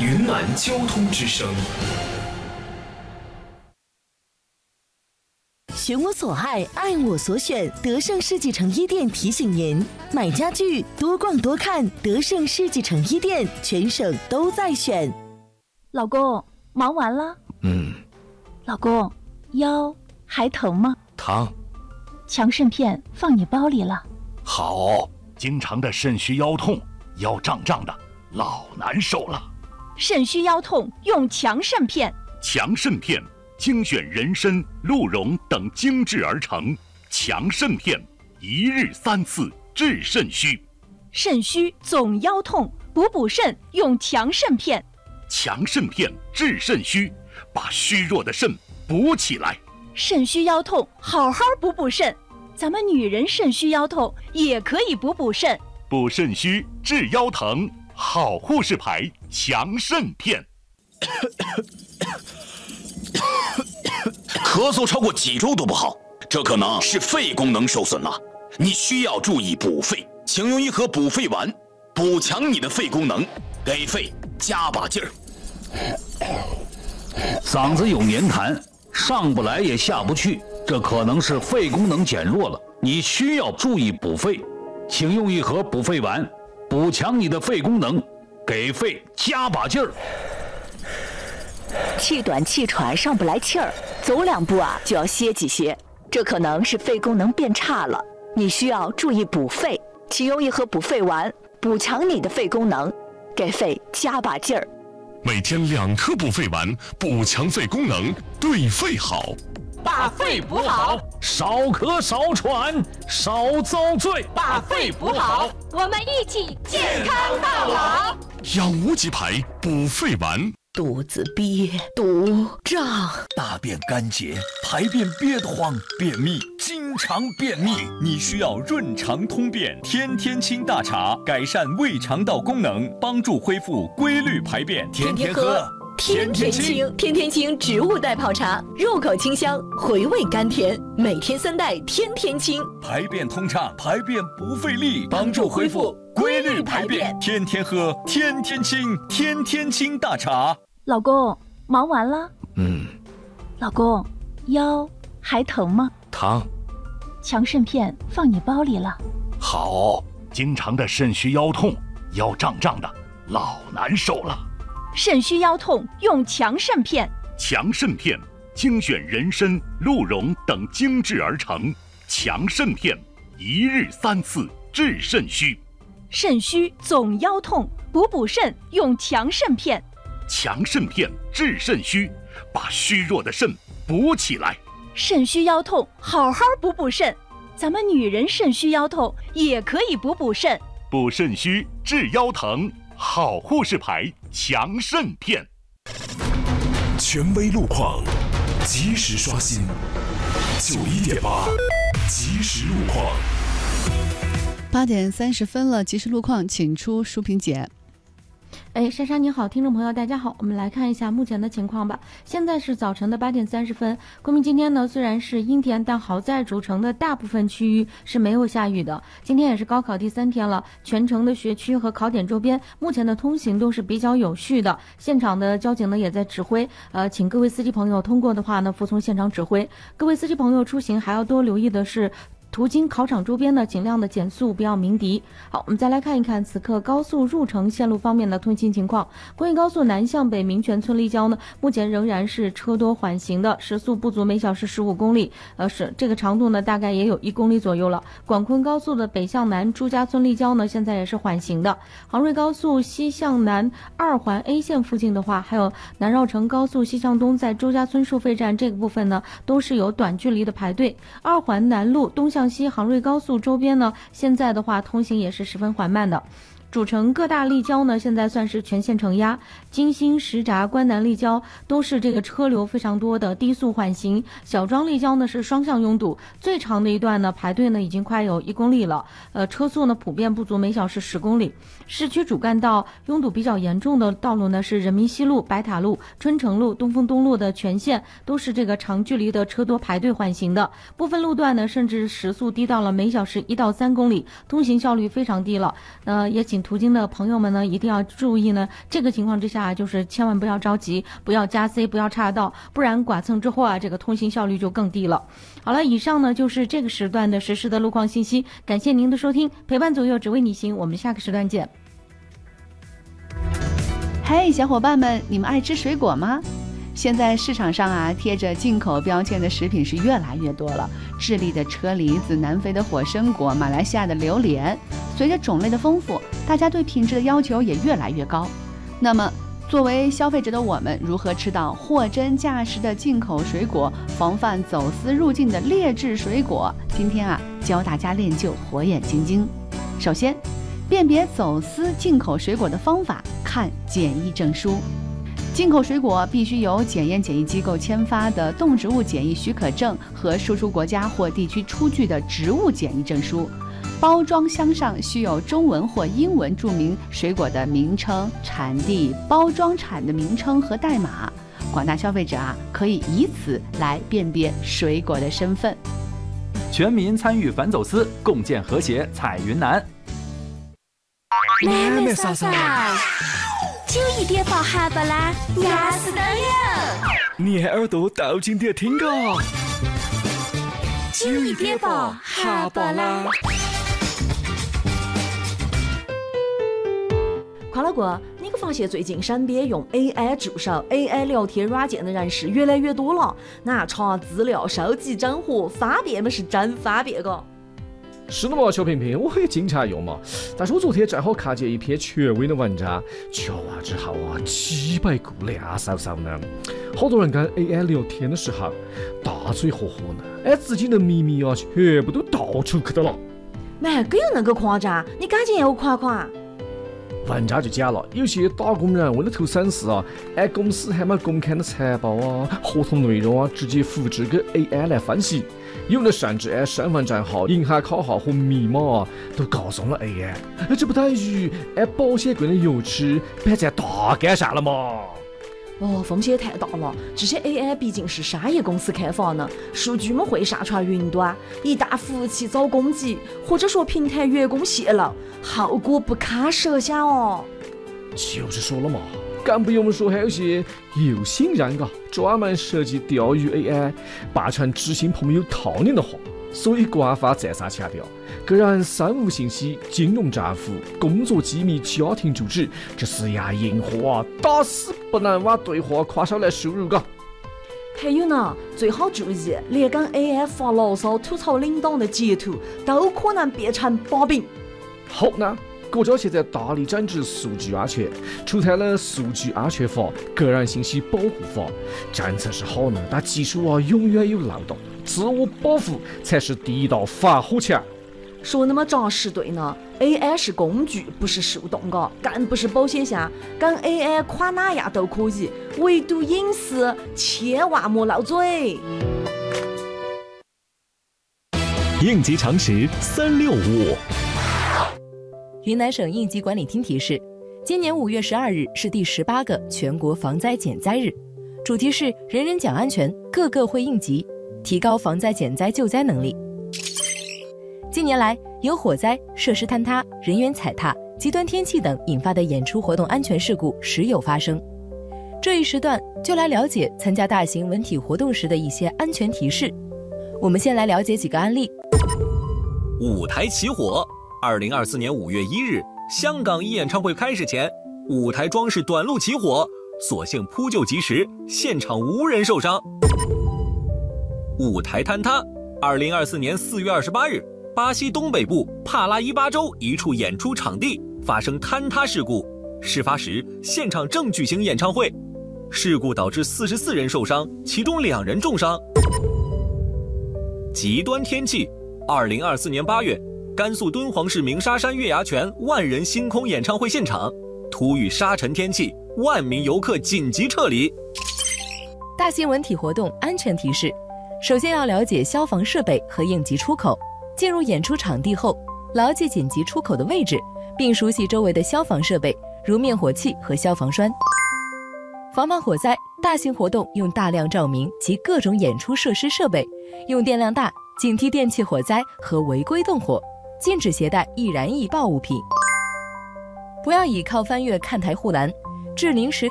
云南交通之声。 寻我所爱，爱我所选。德胜世纪城一店提醒您：买家具多逛多看，德胜世纪城一店全省都在选。 老公，忙完了？老公，腰还疼吗？ 疼。 强肾片放你包里了。 好，经常的肾虚腰痛，腰胀胀的，老难受了。 肾虚腰痛用强肾片。 强肾片精选人参、鹿茸等精制而成，强肾片一日3次治肾虚。 肾虚总腰痛，补肾用强肾片。 强肾片治肾虚，把虚弱的肾补起来。 肾虚腰痛，好好补肾。咱们女人肾虚腰痛也可以补肾。 补肾虚治腰疼，好护士牌强肾片。 咳嗽超过几周都不好，这可能是肺功能受损了，你需要注意补肺。请用一盒补肺丸，补强你的肺功能，给肺加把劲儿。 嗓子有黏痰，上不来也下不去，这可能是肺功能减弱了，你需要注意补肺。请用一盒补肺丸，补强你的肺功能，给肺加把劲儿。 气短气喘上不来气儿，走2步就要歇几歇，这可能是肺功能变差了，你需要注意补肺。请用一盒补肺丸，补强你的肺功能，给肺加把劲儿。 每天2颗补肺丸，补强肺功能，对肺好。 把肺补好， 少咳少喘少遭罪。 把肺补好，我们一起健康到老。 养无极牌补肺丸。 肚子憋、堵、胀， 大便干结，排便憋得慌，便秘，经常便秘，你需要润肠通便天天清大茶，改善胃肠道功能，帮助恢复规律排便。天天喝天天清，天天清植物代泡茶，入口清香，回味甘甜，每天3袋天天清， 排便通畅，排便不费力，帮助恢复规律排便。天天喝天天清，天天清大茶。 老公，忙完了？老公，腰还疼吗？ 疼。 强肾片放你包里了。 好，经常的肾虚腰痛，腰胀胀的，老难受了。 肾虚腰痛用强肾片。 强肾片精选人参、鹿茸等精制而成，强肾片一日3次治肾虚。 肾虚总腰痛，补肾用强肾片。 强肾片治肾虚，把虚弱的肾补起来。 肾虚腰痛，好好补肾。咱们女人肾虚腰痛也可以补肾。 补肾虚治腰疼，好护士牌强肾片。 权威路况，及时刷新。91.8，即时路况。 8点30分了，即时路况，请出淑萍姐。 珊珊你好，听众朋友大家好，我们来看一下目前的情况吧。现在是早晨的8点30分。昆明今天呢虽然是阴天，但好在主城的大部分区域是没有下雨的。今天也是高考第3天了，全城的学区和考点周边目前的通行都是比较有序的。现场的交警呢也在指挥，请各位司机朋友通过的话呢服从现场指挥。各位司机朋友出行还要多留意的是，途经考场周边呢，尽量的减速，不要鸣笛。好，我们再来看一看此刻高速入城线路方面的通行情况。昆玉高速南向北民权村立交呢，目前仍然是车多缓行的，时速不足每小时15公里，是这个长度呢大概也有1公里左右了。广昆高速的北向南朱家村立交呢，现在也是缓行的。杭瑞高速西向南2环 A 线附近的话，还有南绕城高速西向东在周家村收费站这个部分呢，都是有短距离的排队。2环南路东向西杭瑞高速周边呢，现在的话通行也是十分缓慢的。主城各大立交呢，现在算是全线承压，金星、石闸、关南立交都是这个车流非常多的低速缓行。小庄立交呢是双向拥堵，最长的一段呢排队呢已经快有1公里了，车速呢普遍不足每小时10公里。市区主干道拥堵比较严重的道路呢是人民西路、白塔路、春城路、东风东路的全线都是这个长距离的车多排队缓行的，部分路段呢甚至时速低到了每小时1到3公里，通行效率非常低了。也请途经的朋友们呢，一定要注意呢，这个情况之下就是千万不要着急，不要加 C， 不要岔道，不然剐蹭之后啊，这个通行效率就更低了。好了，以上呢就是这个时段的实时的路况信息，感谢您的收听，陪伴左右只为你行，我们下个时段见。 嘿，小伙伴们，你们爱吃水果吗？现在市场上啊，贴着进口标签的食品是越来越多了。智利的车厘子、南非的火参果、马来西亚的榴莲，随着种类的丰富，大家对品质的要求也越来越高。那么，作为消费者的我们，如何吃到货真价实的进口水果，防范走私入境的劣质水果？今天啊，教大家练就火眼金睛。首先，辨别走私进口水果的方法，看检疫证书。进口水果必须由检验检疫机构签发的动植物检疫许可证和输出国家或地区出具的植物检疫证书。包装箱上需有中文或英文注明水果的名称、产地、包装产的名称和代码。广大消费者啊，可以以此来辨别水果的身份。 全民参与反走私，共建和谐彩云南。 妹妹嫂嫂，9一点报下班啦，牙齿都有。 你耳朵倒进点听个。 9一点报下班啦。 快乐哥，你可发现最近身边用 AI 助手、AI 聊天软件的人是越来越多了？那查资料、收集整合，方便嘛是真方便个。 是的嘛，小平平，我也经常用嘛。但是我昨天正好看见一篇权威的文章，瞧啊之后啊，几百个亮骚骚呢。好多人跟 AI 聊天的时候，大嘴呵呵呢，自己的秘密啊，全部都道出去的了。 没，这有那个夸张？你赶紧给我夸夸。 文章就讲了，有些打工人为了图省事啊，按公司还没公开的财报啊、合同内容啊，直接复制给 AI 来分析。有的甚至按身份证号、银行卡号和密码啊，都告诉了 AI。这不等于按保险柜的油漆摆在大街上了吗？ 风险太大了。这些 AI 毕竟是商业公司开发的，数据们会上传云端，一旦服务器遭攻击，或者说平台员工泄露，后果不堪设想哦。 就是说了嘛，更不用说还有些有心人专门设计钓鱼 AI， 扮成知心朋友套你的话。所以官方再三强调，个人生物信息、金融账户、工作机密、家庭住址，这4样硬货打死不能往对话框上来输入个。 还有呢，最好注意，连跟 AI 发牢骚吐槽领导的截图都可能变成把柄。 好呢，国家现在大力整治数据安全，出台了《数据安全法》《个人信息保护法》。政策是好呢，但技术永远有漏洞，自我保护才是第一道防火墙。 说那么扎实对呢 ，AI 是工具，不是树洞更不是保险箱，跟 AI 跨哪样都可以，唯独隐私千万莫漏嘴。 应急常识365。 云南省应急管理厅提示，今年5月12日是第18个全国防灾减灾日，主题是人人讲安全，个个会应急，提高防灾减灾救灾能力。近年来，由火灾、设施坍塌、人员踩踏、极端天气等引发的演出活动安全事故时有发生。这一时段就来了解参加大型文体活动时的一些安全提示。我们先来了解几个案例。 舞台起火。2024年5月1日，香港一演唱会开始前，舞台装饰短路起火，所幸扑救及时，现场无人受伤。舞台坍塌。2024年4月28日，巴西东北部帕拉伊巴州一处演出场地发生坍塌事故，事发时现场正举行演唱会，事故导致44人受伤，其中2人重伤。极端天气。2024年8月，甘肃敦煌市鸣沙山月牙泉万人星空演唱会现场，突遇沙尘天气，万名游客紧急撤离。 大型文体活动安全提示：首先要了解消防设备和应急出口。进入演出场地后，牢记紧急出口的位置，并熟悉周围的消防设备，如灭火器和消防栓。防范火灾，大型活动用大量照明及各种演出设施设备，用电量大，警惕电气火灾和违规动火，禁止携带易燃易爆物品。 不要倚靠翻越看台护栏，至临时